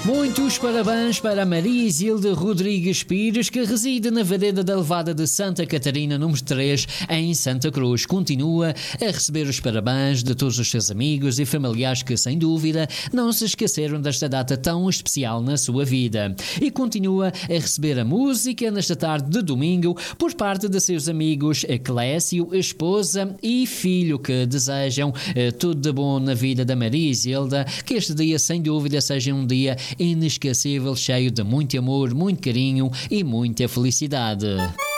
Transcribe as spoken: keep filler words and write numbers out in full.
Muitos parabéns para Maria Isilda Rodrigues Pires, que reside na Vereda da Levada de Santa Catarina, número três, em Santa Cruz. Continua a receber os parabéns de todos os seus amigos e familiares que, sem dúvida, não se esqueceram desta data tão especial na sua vida. E continua a receber a música nesta tarde de domingo por parte de seus amigos Clécio, esposa e filho, que desejam eh, tudo de bom na vida da Maria Isilda, que este dia, sem dúvida, seja um dia inesquecível, cheio de muito amor, muito carinho e muita felicidade.